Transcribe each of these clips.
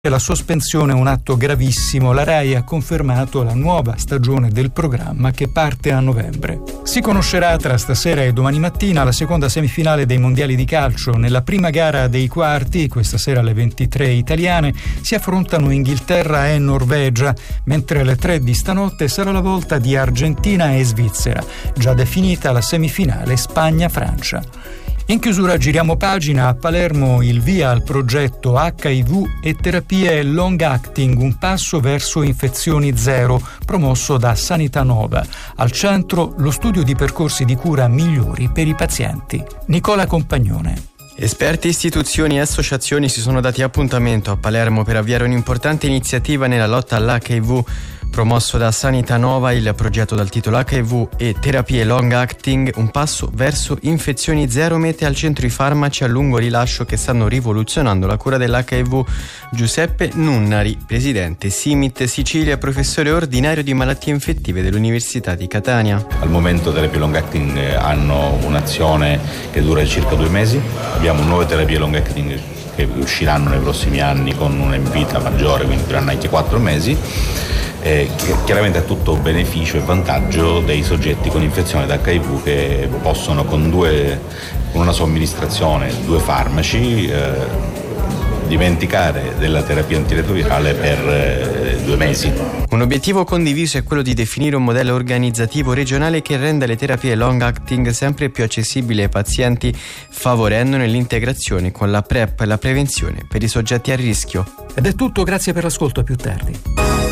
La sospensione è un atto gravissimo. La RAI ha confermato la nuova stagione del programma che parte a novembre. Si conoscerà tra stasera e domani mattina la seconda semifinale dei mondiali di calcio. Nella prima gara dei quarti, questa sera alle 23 italiane, si affrontano Inghilterra e Norvegia, mentre alle 3 di stanotte sarà la volta di Argentina e Svizzera. Già definita la semifinale Spagna-Francia. In chiusura giriamo pagina. A Palermo il via al progetto HIV e terapie long acting, un passo verso infezioni zero, promosso da Sanità Nova. Al centro lo studio di percorsi di cura migliori per i pazienti. Nicola Compagnone. Esperti, istituzioni e associazioni si sono dati appuntamento a Palermo per avviare un'importante iniziativa nella lotta all'HIV. Promosso da Sanità Nova, il progetto dal titolo HIV e terapie long acting, un passo verso infezioni zero, mette al centro i farmaci a lungo rilascio che stanno rivoluzionando la cura dell'HIV. Giuseppe Nunnari, presidente Simit Sicilia, professore ordinario di malattie infettive dell'Università di Catania. Al momento terapie long acting hanno un'azione che dura circa 2 mesi. Abbiamo nuove terapie long acting che usciranno nei prossimi anni con una vita maggiore, quindi dureranno anche 4 mesi. Chiaramente è tutto beneficio e vantaggio dei soggetti con infezione da HIV che possono con una somministrazione, 2 farmaci, dimenticare della terapia antiretrovirale per 2 mesi. Un obiettivo condiviso è quello di definire un modello organizzativo regionale che renda le terapie long acting sempre più accessibili ai pazienti, favorendone l'integrazione con la PrEP e la prevenzione per i soggetti a rischio. Ed è tutto, grazie per l'ascolto, a più tardi.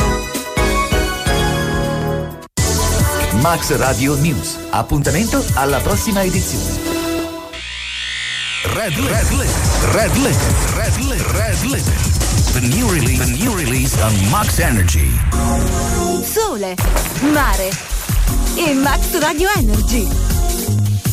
Max Radio News. Appuntamento alla prossima edizione. Red Limit. The new release on Max Energy. Sole, mare e Max Radio Energy.